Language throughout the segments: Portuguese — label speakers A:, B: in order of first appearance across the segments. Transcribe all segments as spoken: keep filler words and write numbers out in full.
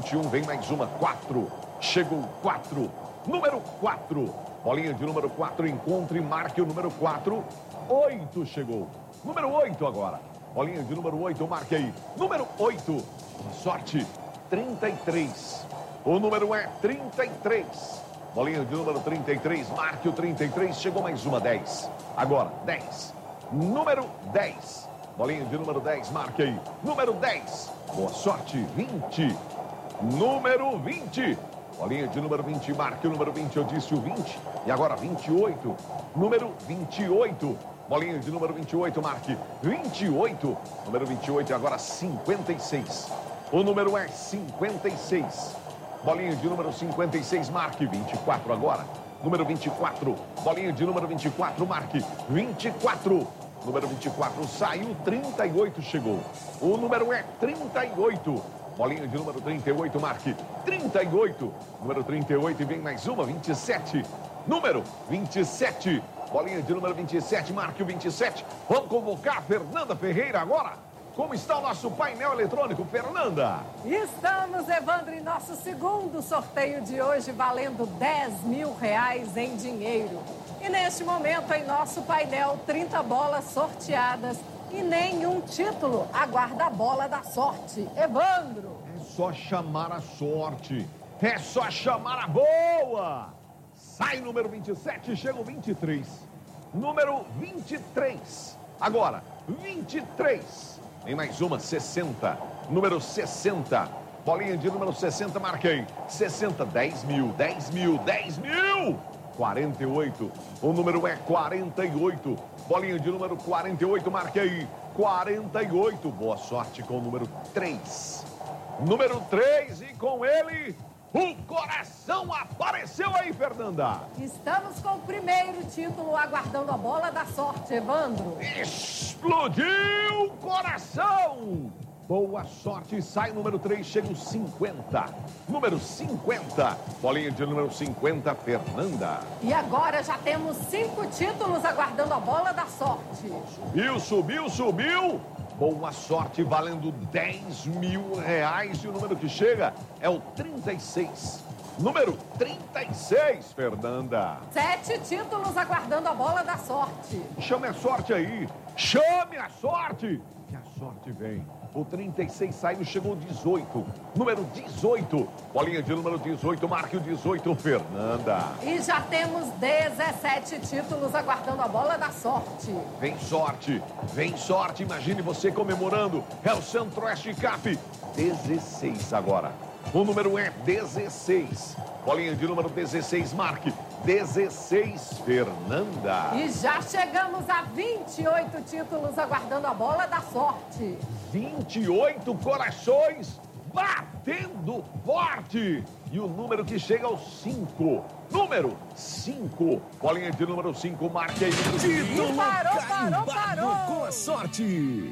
A: vinte e um, vem mais uma, quatro. Chegou quatro. Número quatro. Bolinha de número quatro, encontre e marque o número quatro. oito chegou. Número oito agora. Bolinha de número oito, marque aí. Número oito. Sorte, trinta e três. O número é trinta e três. Bolinha de número trinta e três, marque o trinta e três. Chegou mais uma, dez. Agora, dez. Número dez. Bolinha de número dez, marque aí. Número dez. Boa sorte, vinte. Número vinte. Bolinha de número vinte, marque o número vinte. Eu disse o vinte. E agora vinte e oito. Número vinte e oito. Bolinha de número vinte e oito, marque vinte e oito. Número vinte e oito e agora cinquenta e seis. O número é cinquenta e seis. Bolinha de número cinquenta e seis, marque vinte e quatro agora. Número vinte e quatro. Bolinha de número vinte e quatro, marque vinte e quatro. Número vinte e quatro saiu, trinta e oito chegou. O número é trinta e oito. Bolinha de número trinta e oito, marque trinta e oito. Número trinta e oito e vem mais uma, vinte e sete. Número vinte e sete. Bolinha de número vinte e sete, marque o vinte e sete. Vamos convocar a Fernanda Ferreira agora. Como está o nosso painel eletrônico, Fernanda?
B: Estamos, Evandro, em nosso segundo sorteio de hoje, valendo dez mil reais em dinheiro. E neste momento, em nosso painel, trinta bolas sorteadas e nenhum título. Aguarda a bola da sorte. Evandro.
A: É só chamar a sorte. É só chamar a boa. Sai número vinte e sete, chega o vinte e três. Número vinte e três. Agora, vinte e três. Tem mais uma, sessenta. Número sessenta. Bolinha de número sessenta, marquei. sessenta, dez mil, dez mil, dez mil. quarenta e oito. O número é quarenta e oito. Bolinha de número quarenta e oito, marquei. quarenta e oito. Boa sorte com o número três. Número três e com ele... o coração apareceu aí, Fernanda.
B: Estamos com o primeiro título, aguardando a bola da sorte, Evandro.
A: Explodiu o coração. Boa sorte, sai número três, chega o cinquenta. Número cinquenta, bolinha de número cinquenta, Fernanda.
B: E agora já temos cinco títulos aguardando a bola da sorte.
A: Subiu, subiu, subiu. Boa sorte, valendo dez mil reais. E o número que chega é o trinta e seis. Número trinta e seis, Fernanda.
B: Sete títulos aguardando a bola da sorte.
A: Chame a sorte aí. Chame a sorte. Que a sorte vem. O trinta e seis saiu, chegou o dezoito. Número dezoito. Bolinha de número dezoito, marque o dezoito, Fernanda.
B: E já temos dezessete títulos aguardando a bola da sorte.
A: Vem sorte, vem sorte. Imagine você comemorando. É o Centro-Oeste Cap. dezesseis agora. O número é dezesseis. Bolinha de número dezesseis, marque dezesseis, Fernanda.
B: E já chegamos a vinte e oito títulos aguardando a bola da sorte.
A: vinte e oito corações batendo forte. E o número que chega ao cinco. Número cinco. Bolinha de número cinco, marque aí.
B: E parou, parou, parou.
C: Com a sorte.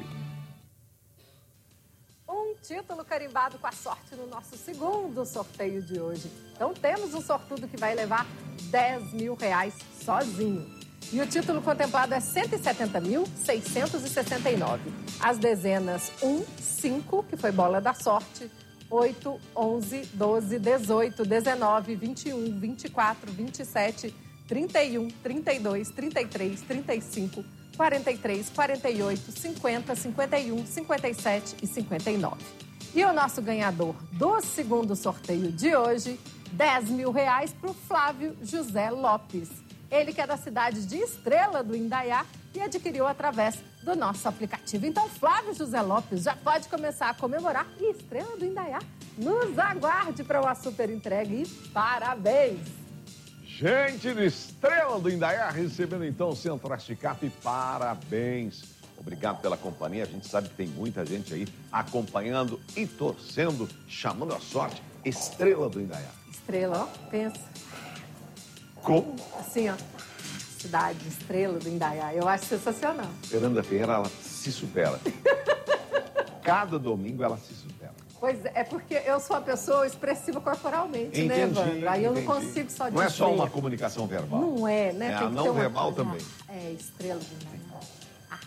B: Um título carimbado com a sorte no nosso segundo sorteio de hoje. Então temos um sortudo que vai levar dez mil reais sozinho. E o título contemplado é cento e setenta mil, seiscentos e sessenta e nove. As dezenas um, cinco, que foi bola da sorte, oito, onze, doze, dezoito, dezenove, vinte e um, vinte e quatro, vinte e sete, trinta e um, trinta e dois, trinta e três, trinta e cinco, quarenta e três, quarenta e oito, cinquenta, cinquenta e um, cinquenta e sete e cinquenta e nove. E o nosso ganhador do segundo sorteio de hoje, dez mil reais para o Flávio José Lopes. Ele que é da cidade de Estrela do Indaiá e adquiriu através do nosso aplicativo. Então, Flávio José Lopes já pode começar a comemorar e Estrela do Indaiá nos aguarde para uma super entrega e parabéns!
A: Gente de Estrela do Indaiá recebendo então o Centro-Oeste Cap, parabéns. Obrigado pela companhia, a gente sabe que tem muita gente aí acompanhando e torcendo, chamando a sorte. Estrela do Indaiá.
B: Estrela, ó, pensa.
A: Como?
B: Assim, ó, cidade, Estrela do Indaiá, eu acho sensacional.
A: Fernanda Ferreira, ela se supera. Cada domingo ela se supera.
B: Pois é, é porque eu sou uma pessoa expressiva corporalmente,
A: Entendi,
B: né, Evandro? Aí eu não
A: entendi.
B: consigo só dizer.
A: Não é só uma comunicação verbal.
B: Não é, né?
A: É
B: Tem
A: a
B: que
A: não
B: ter uma
A: verbal
B: coisa.
A: também.
B: É, Estrela do Indaiá. Ah,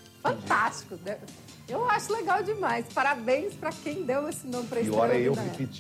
B: fantástico. Eu acho legal demais. Parabéns para quem deu esse nome para
A: E
B: Estrela
A: hora
B: do
A: eu
B: Indaiá.
A: repetir.